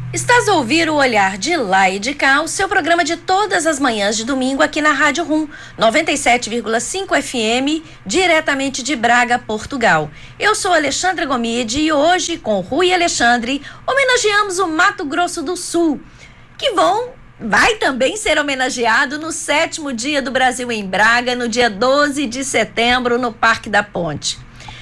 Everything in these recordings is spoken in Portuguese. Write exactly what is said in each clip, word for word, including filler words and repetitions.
Estás a ouvir o Olhar de Lá e de Cá, o seu programa de todas as manhãs de domingo aqui na Rádio Rum, noventa e sete vírgula cinco F M, diretamente de Braga, Portugal. Eu sou Alexandra Gomide e hoje, com Rui e Alexandre, homenageamos o Mato Grosso do Sul, que vão, vai também ser homenageado no sétimo Dia do Brasil em Braga, no dia doze de setembro, no Parque da Ponte.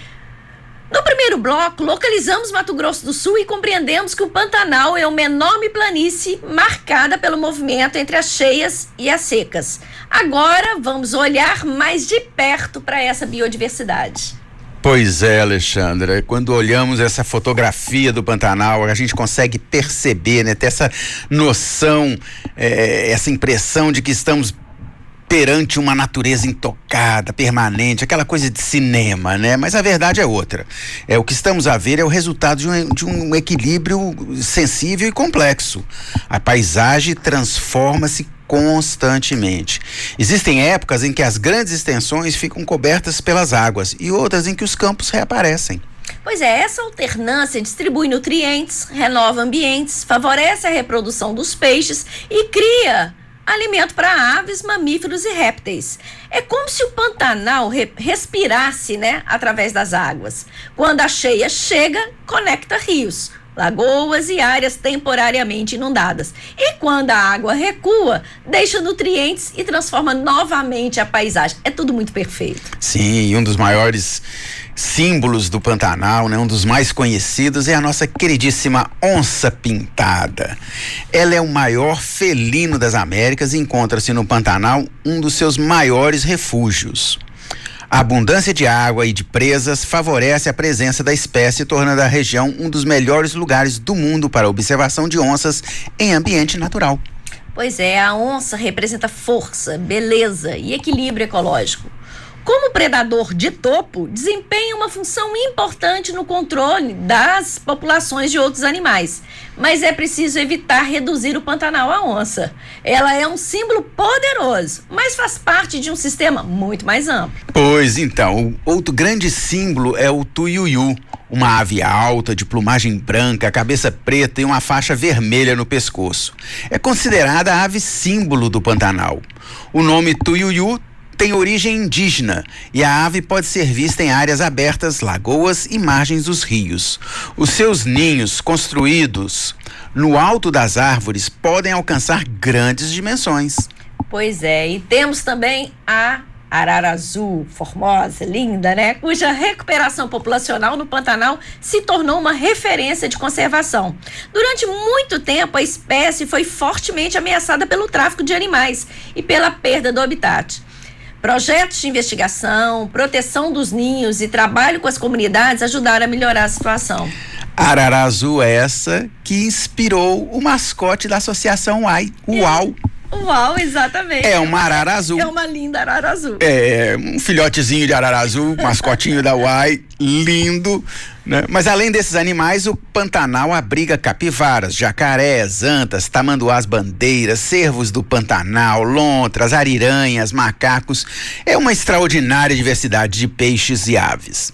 No primeiro bloco, localizamos Mato Grosso do Sul e compreendemos que o Pantanal é uma enorme planície marcada pelo movimento entre as cheias e as secas. Agora, vamos olhar mais de perto para essa biodiversidade. Pois é, Alexandra, quando olhamos essa fotografia do Pantanal, a gente consegue perceber, né, ter essa noção, é, essa impressão de que estamos perante uma natureza intocada, permanente, aquela coisa de cinema, né? Mas a verdade é outra. É, o que estamos a ver é o resultado de um, de um equilíbrio sensível e complexo. A paisagem transforma-se constantemente. Existem épocas em que as grandes extensões ficam cobertas pelas águas e outras em que os campos reaparecem. Pois é, essa alternância distribui nutrientes, renova ambientes, favorece a reprodução dos peixes e cria alimento para aves, mamíferos e répteis. É como se o Pantanal re- respirasse, né, através das águas. Quando a cheia chega, conecta rios, lagoas e áreas temporariamente inundadas. E quando a água recua, deixa nutrientes e transforma novamente a paisagem. É tudo muito perfeito. Sim, e um dos maiores símbolos do Pantanal, né, um dos mais conhecidos, é a nossa queridíssima onça pintada. Ela é o maior felino das Américas e encontra-se no Pantanal um dos seus maiores refúgios. A abundância de água e de presas favorece a presença da espécie, tornando a região um dos melhores lugares do mundo para a observação de onças em ambiente natural. Pois é, a onça representa força, beleza e equilíbrio ecológico. Como predador de topo, desempenha uma função importante no controle das populações de outros animais. Mas é preciso evitar reduzir o Pantanal à onça. Ela é um símbolo poderoso, mas faz parte de um sistema muito mais amplo. Pois então, outro grande símbolo é o tuiuiu, uma ave alta, de plumagem branca, cabeça preta e uma faixa vermelha no pescoço. É considerada a ave símbolo do Pantanal. O nome tuiuiu tem origem indígena e a ave pode ser vista em áreas abertas, lagoas e margens dos rios. Os seus ninhos, construídos no alto das árvores, podem alcançar grandes dimensões. Pois é, e temos também a arara azul, formosa, linda, né? Cuja recuperação populacional no Pantanal se tornou uma referência de conservação. Durante muito tempo, a espécie foi fortemente ameaçada pelo tráfico de animais e pela perda do habitat. Projetos de investigação, proteção dos ninhos e trabalho com as comunidades ajudaram a melhorar a situação. Arara azul é essa que inspirou o mascote da associação U A I, o UAU. Uau, exatamente. É uma arara azul. É uma linda arara azul. É um filhotezinho de arara azul, mascotinho da U A I, lindo, né? Mas além desses animais, o Pantanal abriga capivaras, jacarés, antas, tamanduás bandeiras, cervos do Pantanal, lontras, ariranhas, macacos. É uma extraordinária diversidade de peixes e aves.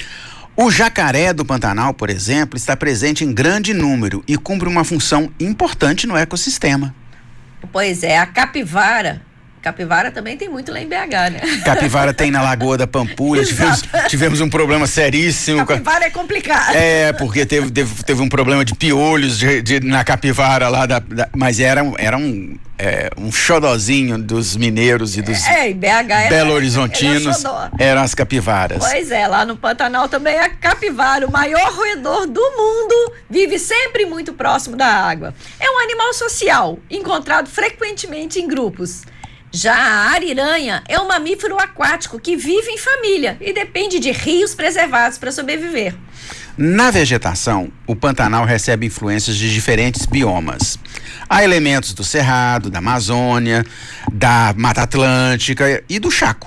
O jacaré do Pantanal, por exemplo, está presente em grande número e cumpre uma função importante no ecossistema. Pois é, a capivara. Capivara também tem muito lá em B H, né? Capivara tem na Lagoa da Pampulha. tivemos, tivemos um problema seríssimo. Capivara é complicado. É, porque teve, teve, teve um problema de piolhos de, de, na capivara lá, da, da, mas era, era um, é, um xodozinho dos mineiros e dos é, B H Belo Horizontinos. Eram as capivaras. Pois é, lá no Pantanal também a capivara, o maior roedor do mundo, vive sempre muito próximo da água. É um animal social, encontrado frequentemente em grupos. Já a ariranha é um mamífero aquático que vive em família e depende de rios preservados para sobreviver. Na vegetação, o Pantanal recebe influências de diferentes biomas. Há elementos do Cerrado, da Amazônia, da Mata Atlântica e do Chaco.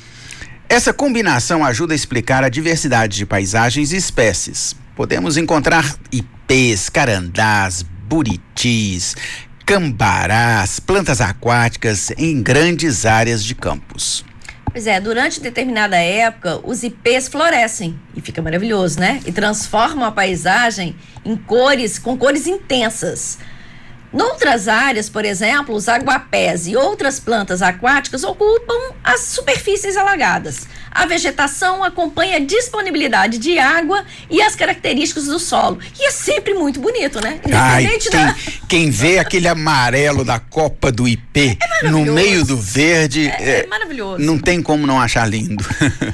Essa combinação ajuda a explicar a diversidade de paisagens e espécies. Podemos encontrar ipês, carandás, buritis, cambarás, plantas aquáticas em grandes áreas de campos. Pois é, durante determinada época, os ipês florescem, e fica maravilhoso, né? E transformam a paisagem em cores, com cores intensas. Noutras áreas, por exemplo, os aguapés e outras plantas aquáticas ocupam as superfícies alagadas. A vegetação acompanha a disponibilidade de água e as características do solo. E é sempre muito bonito, né? Ai, quem, da... quem vê aquele amarelo da copa do ipê é no meio do verde, é, é, é maravilhoso. Não tem como não achar lindo.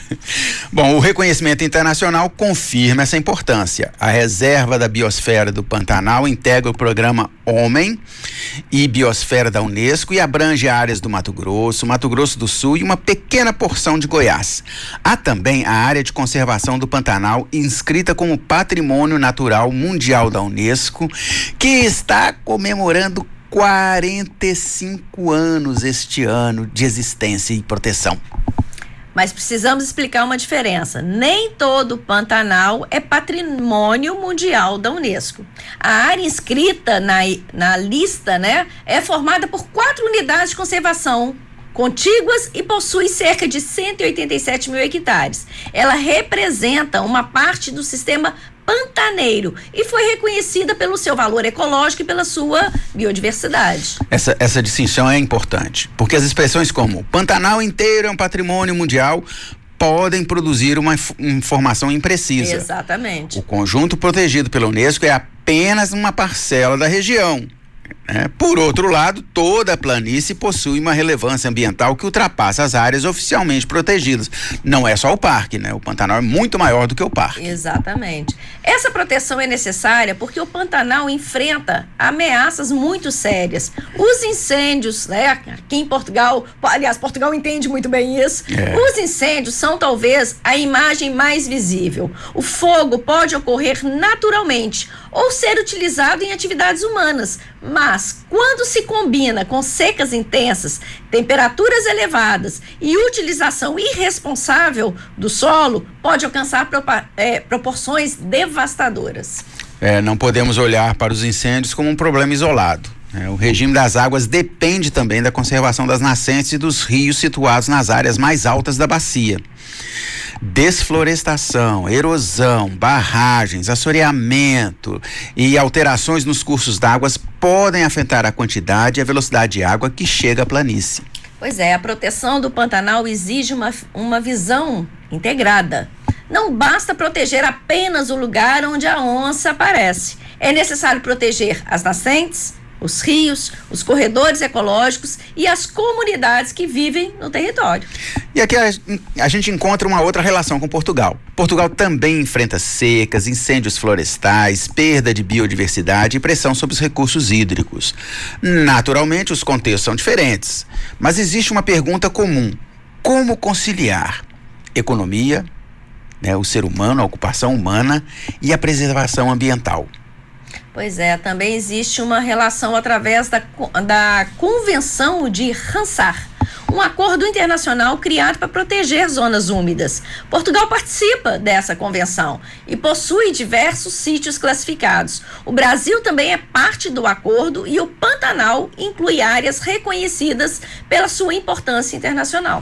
Bom, o reconhecimento internacional confirma essa importância. A reserva da biosfera do Pantanal integra o programa Homem e Biosfera da Unesco e abrange áreas do Mato Grosso, Mato Grosso do Sul e uma pequena porção de Goiás. Há também a área de conservação do Pantanal, inscrita como Patrimônio Natural Mundial da Unesco, que está comemorando quarenta e cinco anos este ano de existência e proteção. Mas precisamos explicar uma diferença. Nem todo o Pantanal é patrimônio mundial da Unesco. A área inscrita na, na lista, né, é formada por quatro unidades de conservação contíguas e possui cerca de cento e oitenta e sete mil hectares. Ela representa uma parte do sistema pantaneiro e foi reconhecida pelo seu valor ecológico e pela sua biodiversidade. Essa, essa distinção é importante, porque as expressões como Pantanal inteiro é um patrimônio mundial podem produzir uma informação imprecisa. Exatamente. O conjunto protegido pela Unesco é apenas uma parcela da região. É, por outro lado, toda a planície possui uma relevância ambiental que ultrapassa as áreas oficialmente protegidas. Não é só o parque, né? O Pantanal é muito maior do que o parque. Exatamente. Essa proteção é necessária porque o Pantanal enfrenta ameaças muito sérias. Os incêndios, né? Aqui em Portugal, aliás, Portugal entende muito bem isso. É. Os incêndios são talvez a imagem mais visível. O fogo pode ocorrer naturalmente ou ser utilizado em atividades humanas, mas quando se combina com secas intensas, temperaturas elevadas e utilização irresponsável do solo, pode alcançar é, proporções devastadoras. É, não podemos olhar para os incêndios como um problema isolado. É, o regime das águas depende também da conservação das nascentes e dos rios situados nas áreas mais altas da bacia. Desflorestação, erosão, barragens, assoreamento e alterações nos cursos d'água podem afetar a quantidade e a velocidade de água que chega à planície. Pois é, a proteção do Pantanal exige uma, uma visão integrada. Não basta proteger apenas o lugar onde a onça aparece. É necessário proteger as nascentes, os rios, os corredores ecológicos e as comunidades que vivem no território. E aqui a, a gente encontra uma outra relação com Portugal. Portugal também enfrenta secas, incêndios florestais, perda de biodiversidade e pressão sobre os recursos hídricos. Naturalmente, os contextos são diferentes, mas existe uma pergunta comum: como conciliar economia, né, o ser humano, a ocupação humana e a preservação ambiental? Pois é, também existe uma relação através da, da Convenção de Ramsar, um acordo internacional criado para proteger zonas úmidas. Portugal participa dessa convenção e possui diversos sítios classificados. O Brasil também é parte do acordo e o Pantanal inclui áreas reconhecidas pela sua importância internacional.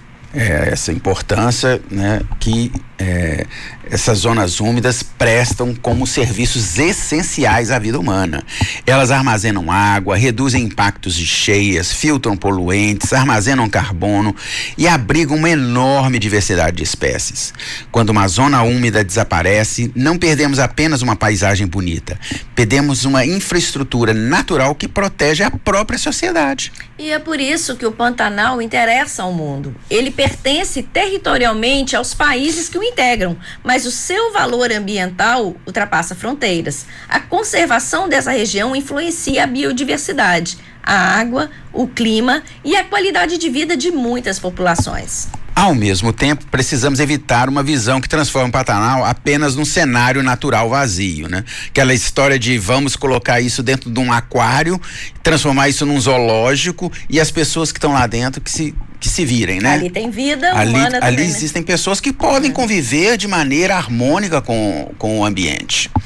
É, essa importância, né, que é, essas zonas úmidas prestam como serviços essenciais à vida humana. Elas armazenam água, reduzem impactos de cheias, filtram poluentes, armazenam carbono e abrigam uma enorme diversidade de espécies. Quando uma zona úmida desaparece, não perdemos apenas uma paisagem bonita, perdemos uma infraestrutura natural que protege a própria sociedade. E é por isso que o Pantanal interessa ao mundo. Ele pertence territorialmente aos países que o integram, mas o seu valor ambiental ultrapassa fronteiras. A conservação dessa região influencia a biodiversidade, a água, o clima e a qualidade de vida de muitas populações. Ao mesmo tempo, precisamos evitar uma visão que transforma o Pantanal apenas num cenário natural vazio, né? Aquela história de vamos colocar isso dentro de um aquário, transformar isso num zoológico e as pessoas que estão lá dentro que se, que se virem, né? Ali tem vida ali, humana também, ali né? Existem pessoas que podem conviver de maneira harmônica com, com o ambiente.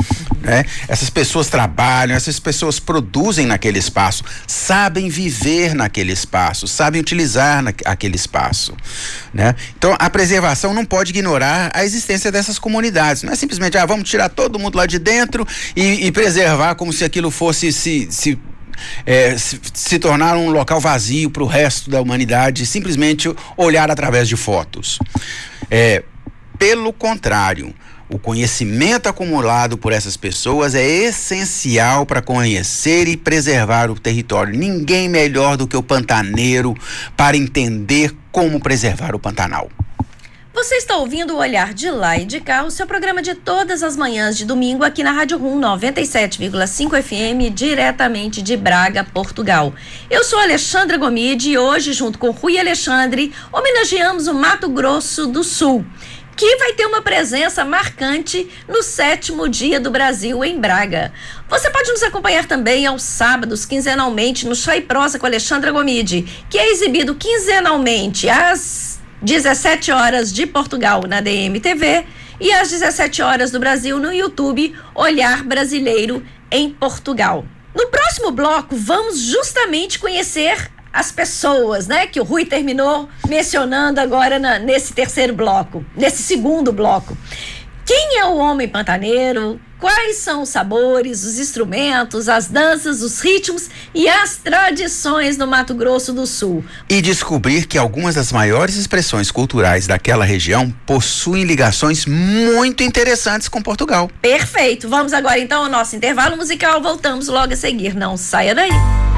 né? Essas pessoas trabalham, essas pessoas produzem naquele espaço, sabem viver naquele espaço, sabem utilizar na, aquele espaço, né? Então a preservação não pode ignorar a existência dessas comunidades, não é simplesmente, ah, vamos tirar todo mundo lá de dentro e, e preservar como se aquilo fosse se, se É, se, se tornar um local vazio para o resto da humanidade, simplesmente olhar através de fotos. É, pelo contrário, o conhecimento acumulado por essas pessoas é essencial para conhecer e preservar o território. Ninguém melhor do que o pantaneiro para entender como preservar o Pantanal. Você está ouvindo o Olhar de Lá e de Cá, o seu programa de todas as manhãs de domingo aqui na Rádio Rum noventa e sete vírgula cinco F M, diretamente de Braga, Portugal. Eu sou Alexandra Gomide e hoje, junto com Rui Alexandre, homenageamos o Mato Grosso do Sul, que vai ter uma presença marcante no sétimo Dia do Brasil em Braga. Você pode nos acompanhar também aos sábados, quinzenalmente, no Chá e Prosa com Alexandra Gomide, que é exibido quinzenalmente às dezessete horas de Portugal na D M T V e às dezessete horas do Brasil no YouTube Olhar Brasileiro em Portugal. No próximo bloco, vamos justamente conhecer as pessoas, né, que o Rui terminou mencionando agora na, nesse terceiro bloco, nesse segundo bloco. Quem é o homem pantaneiro? Quais são os sabores, os instrumentos, as danças, os ritmos e as tradições do Mato Grosso do Sul? E descobrir que algumas das maiores expressões culturais daquela região possuem ligações muito interessantes com Portugal. Perfeito. Vamos agora então ao nosso intervalo musical. Voltamos logo a seguir. Não saia daí.